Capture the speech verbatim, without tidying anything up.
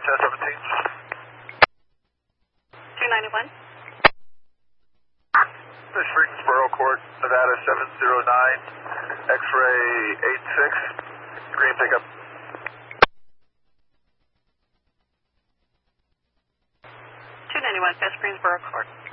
ten seventeen. two ninety-one. Fish Greensboro Court, Nevada seven zero nine, X-ray eight six, green pickup. two ninety-one, Fish Greensboro Court.